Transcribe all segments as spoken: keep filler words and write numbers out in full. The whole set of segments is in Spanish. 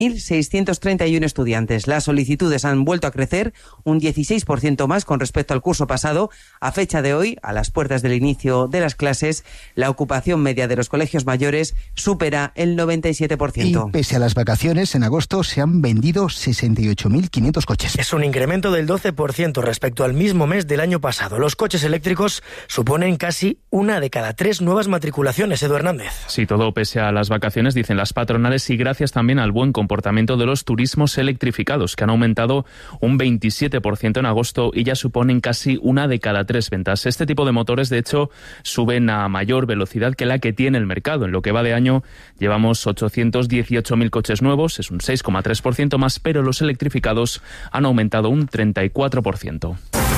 mil seiscientos treinta y uno estudiantes. Las solicitudes han vuelto a crecer un dieciséis por ciento más con respecto al curso pasado. A fecha de hoy, a las puertas del inicio de las clases, la ocupación media de los colegios mayores supera el noventa y siete por ciento. Y pese a las vacaciones, en agosto se han vendido sesenta y ocho mil quinientos coches. Es un incremento del doce por ciento respecto al mismo mes del año pasado. Los coches eléctricos suponen casi una de cada tres nuevas matriculaciones. Edu Hernández. Sí, todo pese a las vacaciones, dicen las patronales, y gracias también al buen comportamiento de los turismos electrificados, que han aumentado un veintisiete por ciento en agosto y ya suponen casi una de cada tres ventas. Este tipo de motores, de hecho, suben a mayor velocidad que la que tiene el mercado. En lo que va de año llevamos ochocientos dieciocho mil coches nuevos, es un seis coma tres por ciento más, pero los electrificados han aumentado un treinta y cuatro por ciento.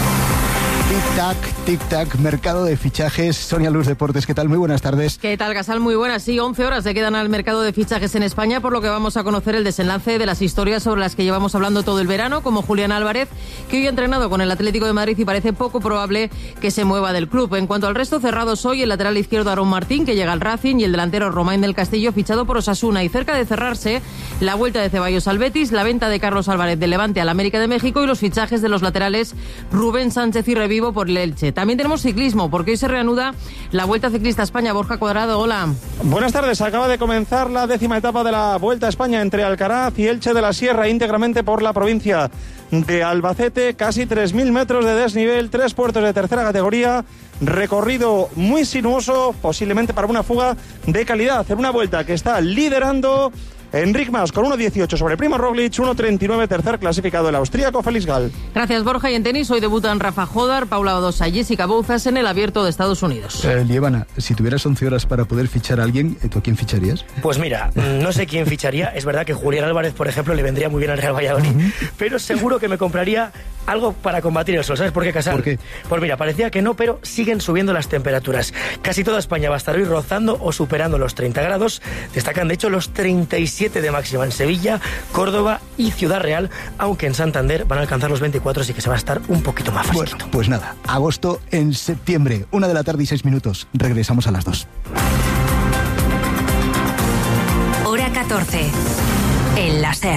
Tic-tac, tic-tac, mercado de fichajes. Sonia Luz, Deportes, ¿qué tal? Muy buenas tardes. ¿Qué tal, Gasal? Muy buenas. Sí, once horas se quedan al mercado de fichajes en España, por lo que vamos a conocer el desenlace de las historias sobre las que llevamos hablando todo el verano, como Julián Álvarez, que hoy ha entrenado con el Atlético de Madrid y parece poco probable que se mueva del club. En cuanto al resto, cerrados hoy el lateral izquierdo Aarón Martín, que llega al Racing, y el delantero Romain del Castillo, fichado por Osasuna. Y cerca de cerrarse, la vuelta de Ceballos al Betis, la venta de Carlos Álvarez del Levante al América de México y los fichajes de los laterales Rubén Sánchez y Revivo por el Elche. También tenemos ciclismo, porque hoy se reanuda la Vuelta Ciclista a España. Borja Cuadrado, hola. Buenas tardes. Acaba de comenzar la décima etapa de la Vuelta a España entre Alcaraz y Elche de la Sierra, íntegramente por la provincia de Albacete. Casi tres mil metros de desnivel, tres puertos de tercera categoría, recorrido muy sinuoso, posiblemente para una fuga de calidad, en una vuelta que está liderando Enric Mas con uno dieciocho sobre Primo Roglic, uno treinta y nueve tercer clasificado el austríaco Félix Gall. Gracias, Borja. Y en tenis hoy debutan Rafa Jodar, Paula Badosa y Jessica Bouzas en el Abierto de Estados Unidos. Eh, Lievana, si tuvieras once horas para poder fichar a alguien, ¿tú a quién ficharías? Pues mira, no sé quién ficharía. Es verdad que Julián Álvarez, por ejemplo, le vendría muy bien al Real Valladolid, uh-huh. pero seguro que me compraría algo para combatir el sol. ¿Sabes por qué, Casal? ¿Por qué? Pues mira, parecía que no, pero siguen subiendo las temperaturas. Casi toda España va a estar hoy rozando o superando los treinta grados. Destacan, de hecho, los treinta y siete de máxima en Sevilla, Córdoba y Ciudad Real, aunque en Santander van a alcanzar los veinticuatro, así que se va a estar un poquito más fresquito. Bueno, pues nada, agosto en septiembre, una de la tarde y seis minutos. Regresamos a las dos. Hora catorce. El láser.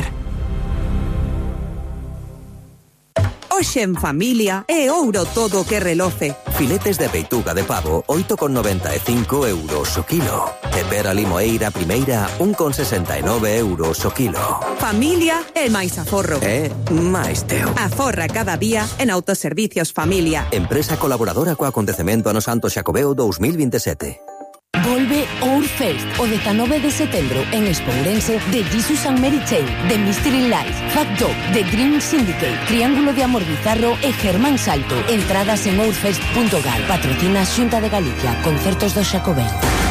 Hoxe en familia é ouro todo que reloce. Filetes de peituga de pavo, oito con noventa e cinco euros o kilo. E pera limoeira primeira, un con sesenta e nove euros o kilo. Familia é máis aforro. É máis teu. Aforra cada día en Autoservicios Familia. Empresa colaboradora co acontecemento Ano Santo Xacobeo dos mil veintisiete. Volve Ourfest o dezanove de setembro en Espourense de Jesus and Mary Chain, de Mystery Life, Fat Dog, The Dream Syndicate, Triángulo de Amor Bizarro e Germán Salto. Entradas en ourfest punto gal. Patrocina Xunta de Galicia. Concertos do Xacobeo.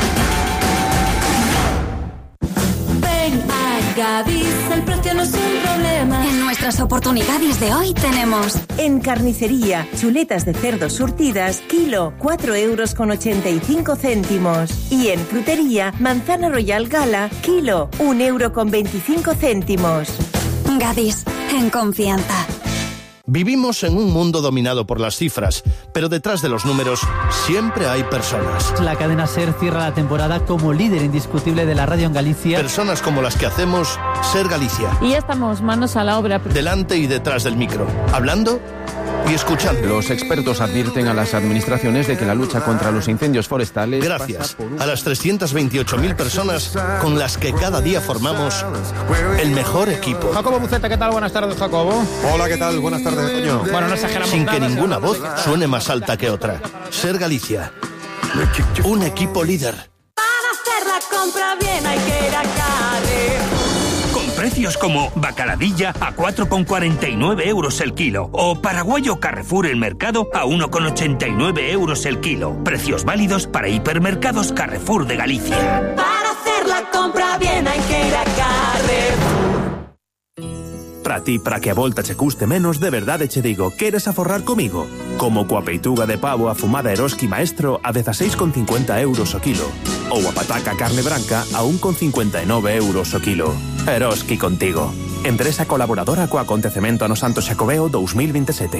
Ven a Gadis, el precio no es un problema. En nuestras oportunidades de hoy tenemos... En carnicería, chuletas de cerdo surtidas, kilo, cuatro euros con ochenta y cinco céntimos. Y en frutería, manzana Royal Gala, kilo, un euro con veinticinco céntimos. Gadis, en confianza. Vivimos en un mundo dominado por las cifras, pero detrás de los números siempre hay personas. La cadena SER cierra la temporada como líder indiscutible de la radio en Galicia. Personas como las que hacemos SER Galicia. Y ya estamos manos a la obra. Delante y detrás del micro, hablando y escuchando. Los expertos advierten a las administraciones de que la lucha contra los incendios forestales... Gracias a las trescientas veintiocho mil personas con las que cada día formamos el mejor equipo. Jacobo Buceta, ¿qué tal? Buenas tardes, Jacobo. Hola, ¿qué tal? Buenas tardes, Toño. Bueno, no exageramos Sin nada, que ninguna voz suene más alta que otra. SER Galicia. Un equipo líder. Para hacer la compra bien hay que ir a Carrefour. Precios como bacaladilla a cuatro con cuarenta y nueve euros el kilo o paraguayo Carrefour El Mercado a uno con ochenta y nueve euros el kilo. Precios válidos para hipermercados Carrefour de Galicia. Para hacer la compra bien hay que ir a Carrefour. Para ti, para que a volta che custe menos, de verdade che digo, queres aforrar comigo? Como coa peituga de pavo afumada Eroski Maestro a dieciséis con cincuenta euros o kilo. Ou a pataca carne branca a un con cincuenta e nove euros o kilo. Eroski contigo. Empresa colaboradora co acontecemento Ano Santo Xacobeo dos mil veintisiete.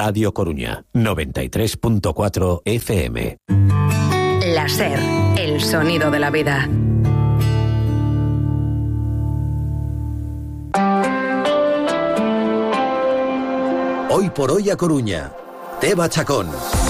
Radio Coruña, noventa y tres punto cuatro F M. La SER, el sonido de la vida. Hoy por hoy a Coruña. Teba Chacón.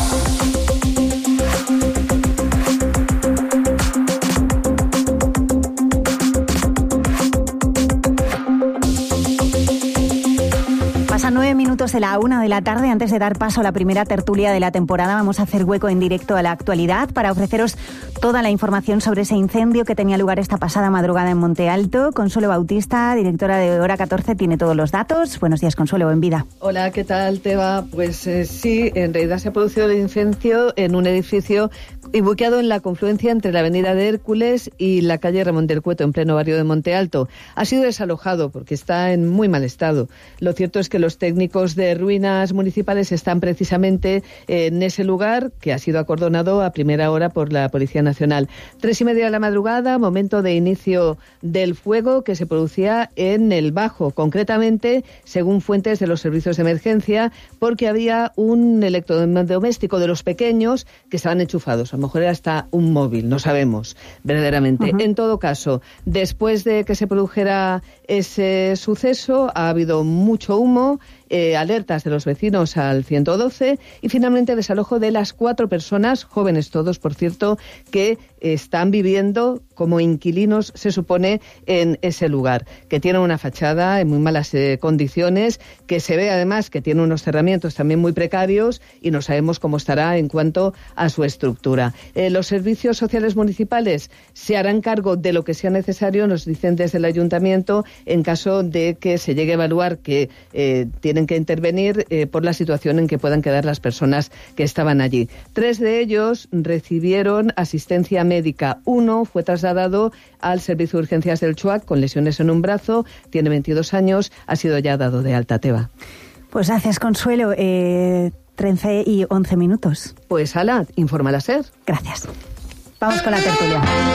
Pasan nueve minutos de la una de la tarde. Antes de dar paso a la primera tertulia de la temporada, vamos a hacer hueco en directo a la actualidad para ofreceros toda la información sobre ese incendio que tenía lugar esta pasada madrugada en Monte Alto. Consuelo Bautista, directora de Hora catorce, tiene todos los datos. Buenos días, Consuelo, en vida. Hola, ¿qué tal, Teba? Pues eh, sí, en realidad se ha producido el incendio en un edificio ubicado en la confluencia entre la avenida de Hércules y la calle Ramón del Cueto, en pleno barrio de Monte Alto. Ha sido desalojado porque está en muy mal estado. Lo cierto es que los técnicos de ruinas municipales están precisamente en ese lugar, que ha sido acordonado a primera hora por la Policía Nacional. Tres y media de la madrugada, momento de inicio del fuego que se producía en el Bajo, concretamente, según fuentes de los servicios de emergencia, porque había un electrodoméstico de los pequeños que estaban enchufados. A lo mejor era hasta un móvil, no sabemos verdaderamente. Uh-huh. En todo caso, después de que se produjera ese suceso, ha habido mucho humo, eh, alertas de los vecinos al ciento doce y finalmente desalojo de las cuatro personas, jóvenes todos, por cierto, que están viviendo como inquilinos, se supone, en ese lugar, que tiene una fachada en muy malas eh, condiciones, que se ve además que tiene unos cerramientos también muy precarios y no sabemos cómo estará en cuanto a su estructura. Eh, los servicios sociales municipales se harán cargo de lo que sea necesario, nos dicen desde el ayuntamiento, en caso de que se llegue a evaluar que eh, tienen que intervenir eh, por la situación en que puedan quedar las personas que estaban allí. Tres de ellos recibieron asistencia médica. Uno fue trasladado al servicio de urgencias del Chuac con lesiones en un brazo, tiene veintidós años, ha sido ya dado de alta. Teba. Pues gracias, Consuelo. Eh, trece y once minutos. Pues ala, informa la SER. Gracias. Vamos con la tertulia.